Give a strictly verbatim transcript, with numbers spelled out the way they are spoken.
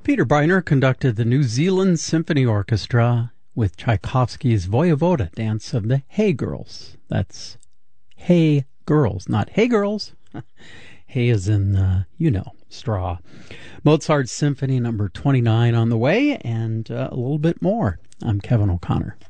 Peter Briner conducted the New Zealand Symphony Orchestra with Tchaikovsky's Voyevoda dance of the Hey Girls. That's Hey Girls, not Hey Girls. Hay is in, uh, you know, straw. Mozart's Symphony number twenty-nine on the way, and uh, a little bit more. I'm Kevin O'Connor.